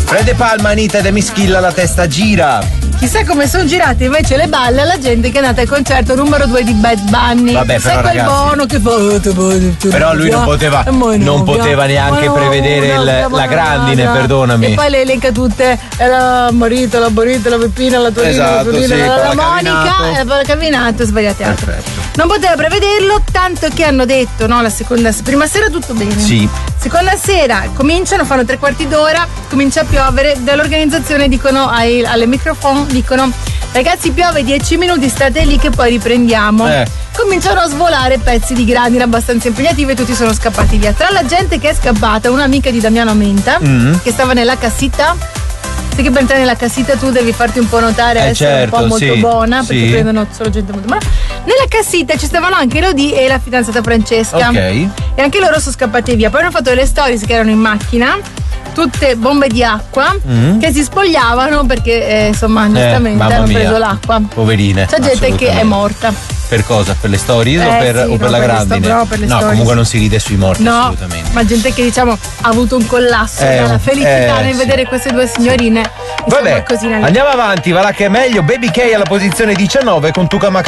Prende palma Anita De Mischilla, la testa gira. Chissà come sono girate invece le balle alla gente che è andata al concerto numero 2 di Bad Bunny. Vabbè, sai però, quel ragazzi, buono che fa. Però lui non poteva neanche prevedere la grandine, perdonami. E poi le elenca tutte: la Marita, la Borita, la Peppina, la Torina, esatto, la Torina, sì, la Monica, e poi Cavinato, sbagliate altro. Perfetto. Non poteva prevederlo, tanto che hanno detto, no, prima sera tutto bene. Sì. Seconda sera cominciano, fanno 3/4 d'ora, comincia a piovere, dall'organizzazione dicono alle microfono, dicono: ragazzi, piove 10 minuti, state lì che poi riprendiamo. Cominciano a svolare pezzi di grandine abbastanza impegnativi e tutti sono scappati via. Tra la gente che è scappata, un'amica di Damiano Menta, che stava nella cassetta. Sai che per entrare nella cassetta tu devi farti un po' notare, essere un po' molto buona, perché prendono solo gente molto buona. Nella cassetta ci stavano anche Elodie e la fidanzata Francesca. Ok. E anche loro sono scappati via. Poi hanno fatto le stories che erano in macchina, tutte bombe di acqua, che si spogliavano perché insomma giustamente hanno preso l'acqua. Poverine. C'è gente che è morta. Per cosa? Per le stories o per la grandine? Per le stories. Comunque non si ride sui morti, no, assolutamente. ma gente che diciamo ha avuto un collasso dalla felicità nel vedere queste due signorine. Vabbè, andiamo avanti, va là che è meglio. Baby K alla posizione 19 con Tuca